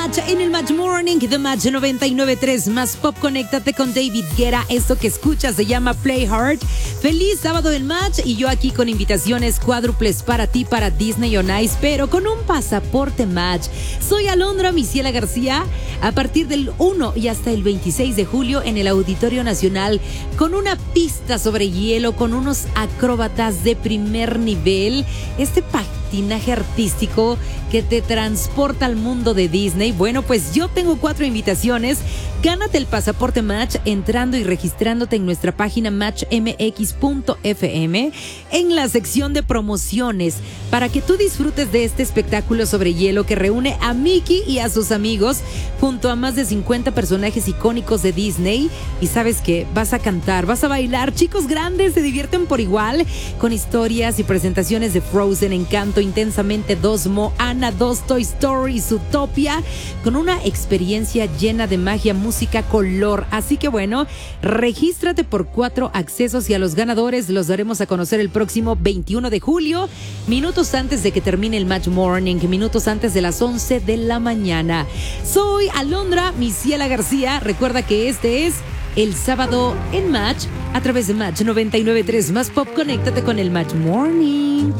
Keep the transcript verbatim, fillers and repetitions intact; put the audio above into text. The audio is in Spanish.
Match en el Match Morning de Match noventa y nueve punto tres más Pop. Conéctate con David Guerra. Esto que escuchas se llama Play Hard. Feliz sábado del Match y yo aquí con invitaciones cuádruples para ti, para Disney on Ice, pero con un pasaporte Match. Soy Alondra Misiela García. A partir del uno y hasta el veintiséis de julio en el Auditorio Nacional, con una pista sobre hielo, con unos acróbatas de primer nivel. Este patinaje artístico que te transporta al mundo de Disney. Bueno, pues yo tengo cuatro invitaciones. Gánate el pasaporte Match entrando y registrándote en nuestra página match m x punto f m en la sección de promociones para que tú disfrutes de este espectáculo sobre hielo que reúne a Mickey y a sus amigos junto a más de cincuenta personajes icónicos de Disney. Y sabes que vas a cantar, vas a bailar. Chicos grandes se divierten por igual con historias y presentaciones de Frozen, Encanto, Intensamente dos, Moana dos, Toy Story, Zootopia, con una experiencia llena de magia, música, color. Así que bueno, regístrate por cuatro accesos y a los ganadores los daremos a conocer el próximo veintiuno de julio, minutos antes de que termine el Match Morning, minutos antes de las once de la mañana. Soy Alondra Misiela García. Recuerda que este es el sábado en Match a través de Match noventa y nueve punto tres más Pop. Conéctate con el Match Morning.